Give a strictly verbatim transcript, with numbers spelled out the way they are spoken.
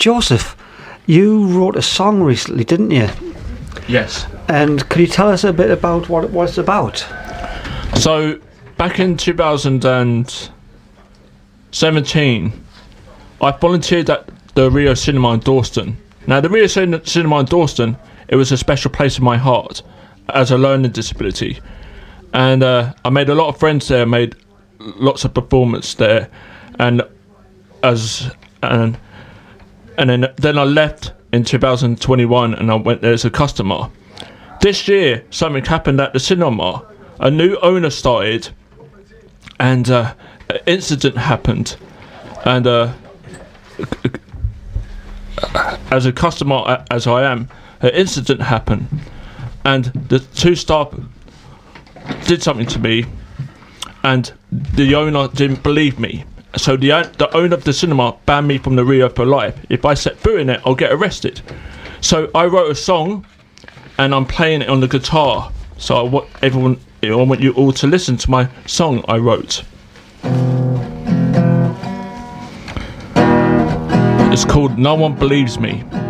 Joseph, you wrote a song recently, didn't you? Yes. And could you tell us a bit about what it was about? So, back in two thousand seventeen, I volunteered at the Rio Cinema in Dawston. Now, the Rio Cin- Cinema in Dawston, it was a special place in my heart as a learning disability. And uh, I made a lot of friends there, made lots of performance there. And as and and then then I left in two thousand twenty-one and I went there as a customer. This year, something happened at the cinema. A new owner started, and uh, an incident happened. And uh, as a customer, as I am, an incident happened, and the two staff did something to me, and the owner didn't believe me. So the the owner of the cinema banned me from the Rio for life. If I set foot in it, I'll get arrested. So I wrote a song, and I'm playing it on the guitar. So I want everyone, I want you all to listen to my song I wrote. It's called No One Believes Me.